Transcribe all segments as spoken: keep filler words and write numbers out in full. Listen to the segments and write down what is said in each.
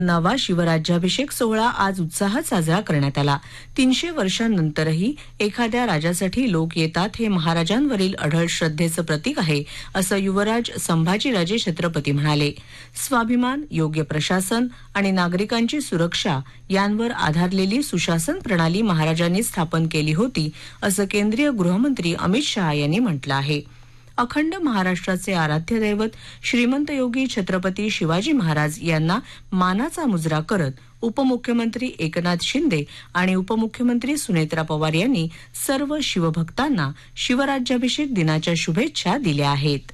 नवा शिवराज्याभिषेक सोहळा आज उत्साहात साजरा करण्यात आला. तीनशे वर्षांनंतरही एखाद्या राजासाठी लोक येतात हे महाराजांवरील अढळ श्रद्धेचं प्रतीक आहे, असं युवराज संभाजीराजे छत्रपती म्हणाले. स्वाभिमान, योग्य प्रशासन आणि नागरिकांची सुरक्षा यांवर आधारलेली सुशासन प्रणाली महाराजांनी स्थापन केली होती, असं केंद्रीय गृहमंत्री अमित शहा यांनी म्हटलं आहे. अखंड महाराष्ट्राचे आराध्य दैवत श्रीमंत योगी छत्रपती शिवाजी महाराज यांना मानाचा मुजरा करत उपमुख्यमंत्री एकनाथ शिंदे आणि उपमुख्यमंत्री सुनेत्रा पवार यांनी सर्व शिवभक्तांना शिवराज्याभिषेक दिनाच्या शुभेच्छा दिल्या आहेत.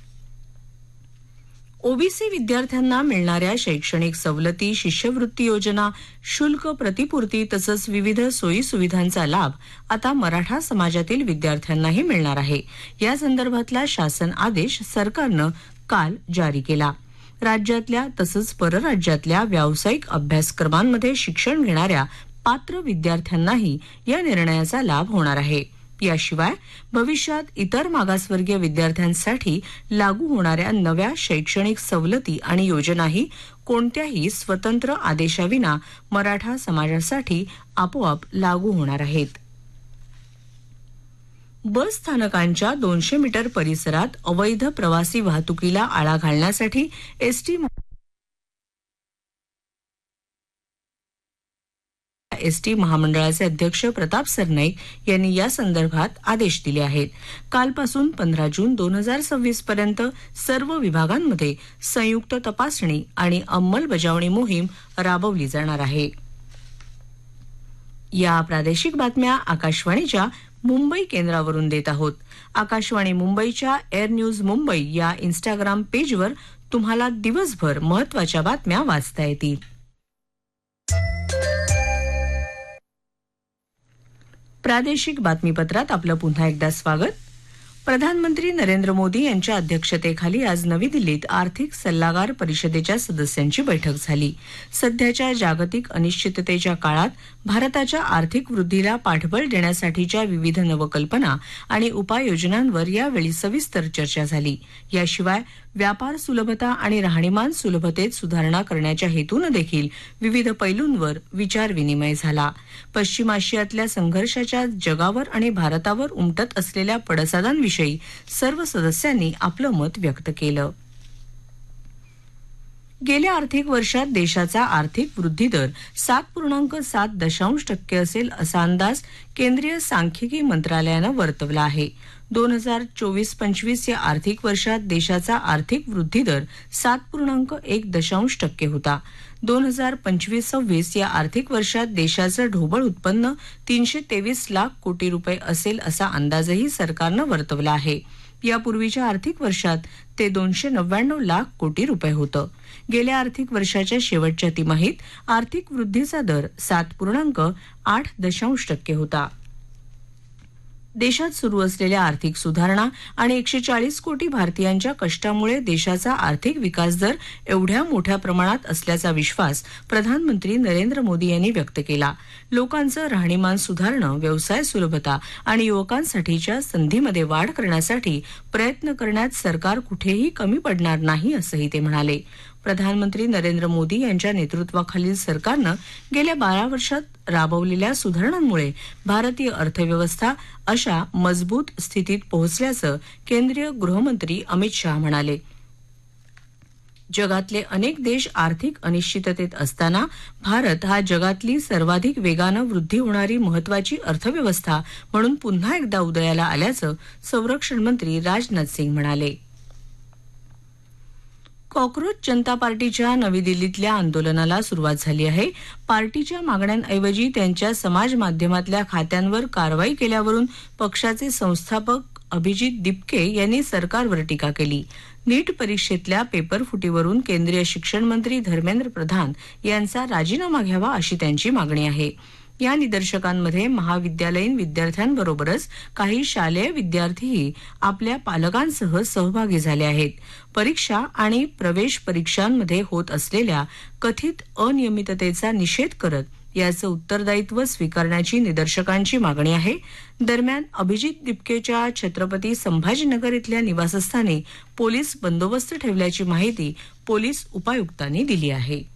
ओबीसी विद्यार्थ्यांना मिळणाऱ्या शैक्षणिक सवलती, शिष्यवृत्ती योजना, शुल्क प्रतिपूर्ती तसंच विविध सोयी सुविधांचा लाभ आता मराठा समाजातील विद्यार्थ्यांनाही मिळणार आहे. या संदर्भातला शासन आदेश सरकारनं काल जारी केला. राज्यातल्या तसंच परराज्यातल्या व्यावसायिक अभ्यासक्रमांमध्ये शिक्षण घेणाऱ्या पात्र विद्यार्थ्यांनाही या निर्णयाचा लाभ होणार आहे. याशिवाय भविष्यात इतर मागासवर्गीय विद्यार्थ्यांसाठी लागू होणाऱ्या नव्या शैक्षणिक सवलती आणि योजनाही कोणत्याही स्वतंत्र आदेशाविना मराठा समाजासाठी आपोआप लागू होणार आहेत. बस स्थानकांच्या दोनशे मीटर परिसरात अवैध प्रवासी वाहतुकीला आळा घालण्यासाठी एसटी एसटी महामंडळाचे अध्यक्ष प्रताप सरनाईक यांनी या संदर्भात आदेश दिले आहेत. कालपासून पंधरा जून दोन हजार सव्वीस पर्यंत सर्व विभागांमध्ये संयुक्त तपासणी आणि अंमलबजावणी मोहीम राबवली जाणार आहे. या प्रादेशिक बातम्या आकाशवाणीच्या मुंबई केंद्रावरून देत आहोत. आकाशवाणी मुंबईच्या एअर न्यूज मुंबई या इन्स्टाग्राम पेजवर तुम्हाला दिवसभर महत्त्वाच्या बातम्या वाचता येतील. प्रादेशिक बातमीपत्रात आपलं पुन्हा एकदा स्वागत. प्रधानमंत्री नरेंद्र मोदी यांच्या अध्यक्षतेखाली आज नवी दिल्लीत आर्थिक सल्लागार परिषदेच्या सदस्यांची बैठक झाली. सध्याच्या जागतिक अनिश्चिततेच्या काळात भारताच्या आर्थिक वृद्धीला पाठबळ देण्यासाठीच्या विविध नवकल्पना आणि उपाययोजनांवर यावेळी सविस्तर चर्चा झाली. याशिवाय व्यापार सुलभता आणि राहणीमान सुलभतेत सुधारणा करण्याच्या हेतूनं देखील विविध पैलूंवर विचारविनिमय झाला. पश्चिम आशियातल्या संघर्षाच्या जगावर आणि भारतावर उमटत असलेल्या पडसादांविषयी सर्व सदस्यांनी आपलं मत व्यक्त केलं. गेल्या आर्थिक वर्षात देशाचा आर्थिक वृद्धी दर सात पूर्णांक सात दशांश टक्के असेल असा अंदाज केंद्रीय सांख्यिकी मंत्रालयानं वर्तवला आहे. दोन हजार चोवीस पंचवीस या आर्थिक वर्षात देशाचा आर्थिक वृद्धी दर सात पूर्णांक एक दशांश टक्के होता. दोन हजार पंचवीस सव्वीस या आर्थिक वर्षात देशाचं ढोबळ उत्पन्न तीनशे तेवीस लाख कोटी रुपये असेल असा अंदाजही सरकारनं वर्तवला आहे. यापूर्वीच्या आर्थिक वर्षात ते दोनशे नव्याण्णव लाख कोटी रुपये होतं. गेल्या आर्थिक वर्षाच्या शेवटच्या तिमाहीत आर्थिक वृद्धीचा दर सात पूर्णांक आठ दशांश टक्के होता. देशात सुरू असलेल्या आर्थिक सुधारणा आणि एकशे चाळीस कोटी भारतीयांच्या कष्टामुळे देशाचा आर्थिक विकास दर एवढ्या मोठ्या प्रमाणात असल्याचा विश्वास प्रधानमंत्री नरेंद्र मोदी यांनी व्यक्त केला. लोकांचं राहणीमान सुधारणं, व्यवसाय सुलभता आणि युवकांसाठीच्या संधीमध्ये वाढ करण्यासाठी प्रयत्न करण्यात सरकार कुठेही कमी पडणार नाही, असंही ते म्हणाले. प्रधानमंत्री नरेंद्र मोदी यांच्या नेतृत्वाखालील सरकारनं गेल्या बारा वर्षात राबवलेल्या सुधारणांमुळे भारतीय अर्थव्यवस्था अशा मजबूत स्थितीत पोहोचल्याचं केंद्रीय गृहमंत्री अमित शहा म्हणाले. जगातले अनेक देश आर्थिक अनिश्चिततेत असताना भारत हा जगातली सर्वाधिक वेगानं वृद्धी होणारी महत्वाची अर्थव्यवस्था म्हणून पुन्हा एकदा उदयाला आल्याचं संरक्षण मंत्री राजनाथ सिंग म्हणाले. कॉक्रोच जनता पार्टीच्या नवी दिल्लीतल्या आंदोलनाला सुरुवात झाली आहे. पार्टीच्या मागण्यांऐवजी त्यांच्या समाज माध्यमातल्या खात्यांवर कारवाई केल्यावरून पक्षाचे संस्थापक अभिजित दिपके यांनी सरकारवर टीका केली. नीट परीक्षेतल्या पेपरफुटीवरून केंद्रीय शिक्षण मंत्री धर्मेंद्र प्रधान यांचा राजीनामा घ्यावा अशी त्यांची मागणी आहे. या निदर्शकांमध्ये महाविद्यालयीन विद्यार्थ्यांबरोबरच काही शालेय विद्यार्थीही आपल्या पालकांसह सहभागी झाले आहेत. परीक्षा आणि प्रवेश परीक्षांमध्ये होत असलेल्या कथित अनियमिततेचा निषेध करत याचं उत्तरदायित्व स्वीकारण्याची निदर्शकांची मागणी आहे. दरम्यान अभिजित दिपकेच्या छत्रपती संभाजीनगर इथल्या निवासस्थानी पोलीस बंदोबस्त ठेवल्याची माहिती पोलीस उपायुक्तांनी दिली आहे.